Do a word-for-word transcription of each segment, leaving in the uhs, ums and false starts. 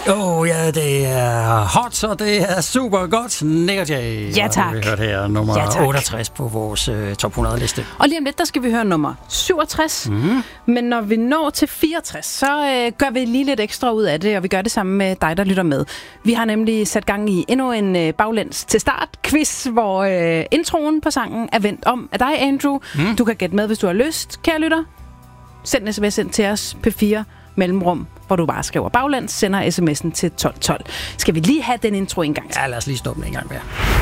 Åh, oh, ja, det er hot, og det er super godt. Nick Jay. Ja, tak. Vi har hørt her nummer ja, otteogtres på vores uh, top hundrede-liste. Og lige om lidt, der skal vi høre nummer syvogtres. Mm. Men når vi når til fireogtres, så uh, gør vi lige lidt ekstra ud af det, og vi gør det sammen med dig, der lytter med. Vi har nemlig sat gang i endnu en uh, baglæns til start quiz, hvor uh, introen på sangen er vendt om af dig, Andrew. Mm. Du kan gætte med, hvis du har lyst, kære lytter. Send en sms ind til os, P fire mellemrum, hvor du bare skriver baglands, sender sms'en til tolv tolv. Skal vi lige have den intro en gang til? Ja, lad os lige stoppe den en gang mere.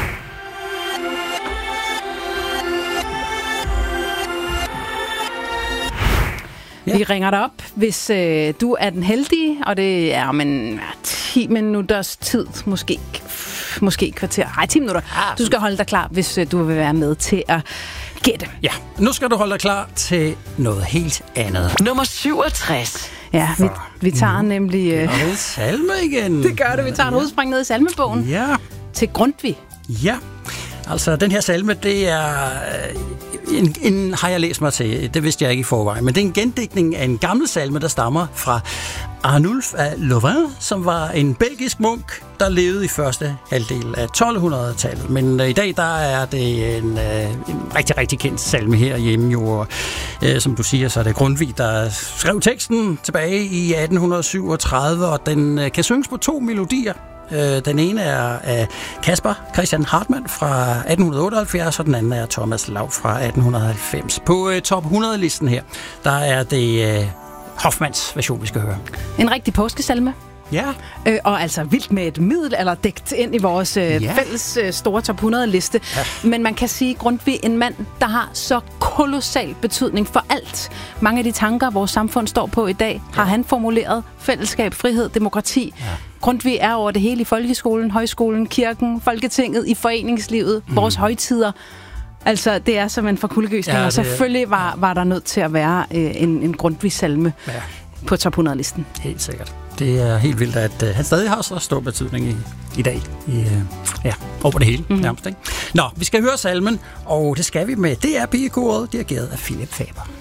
Ja. Vi ringer dig op, hvis øh, du er den heldige, og det er om en ti minutters tid, måske, måske et kvarter. Nej, ti minutter. Du skal holde dig klar, hvis øh, du vil være med til at gætte. Ja, nu skal du holde dig klar til noget helt andet. Nummer syvogtres. Ja, vi, vi tager nemlig... Øh, det er salme igen. Det gør det, vi tager en udspring ned i salmebogen. Ja. Til Grundtvig. Ja, altså den her salme, det er... En, en har jeg læst mig til, det vidste jeg ikke i forvejen, men det er en gendigtning af en gammel salme, der stammer fra Arnulf af Louvain, som var en belgisk munk, der levede i første halvdel af tolv hundrede-tallet. Men øh, i dag, der er det en, øh, en rigtig, rigtig kendt salme herhjemme. Jo, øh, som du siger, så er det Grundtvig, der skrev teksten tilbage i atten syvogtredive, og den øh, kan synges på to melodier. Den ene er af Caspar Christian Hartmann fra atten otteoghalvfjerds, og den anden er Thomas Lav fra atten halvfems. På uh, top hundrede-listen her, der er det uh, Hoffmanns version, vi skal høre. En rigtig påskesalme. Ja. Øh, og altså vildt med et middel eller dækt ind i vores øh, ja. fælles øh, store top hundrede-liste. Ja. Men man kan sige, Grundtvig, en mand, der har så kolossal betydning for alt. Mange af de tanker, vores samfund står på i dag, ja. har han formuleret. Fællesskab, frihed, demokrati. Ja. Grundtvig er over det hele i folkeskolen, højskolen, kirken, Folketinget, i foreningslivet, mm. vores højtider. Altså, det er som en forkuldegysning, ja, og selvfølgelig var, var der nødt til at være øh, en, en Grundtvig-salme ja. på top hundrede-listen. Helt sikkert. Det er helt vildt, at øh, han stadig har så stor betydning i, i dag. I, øh, ja, over det hele, mm-hmm. nærmest. Ikke? Nå, vi skal høre salmen, og det skal vi med D R Pigekoret, dirigeret af Philip Faber.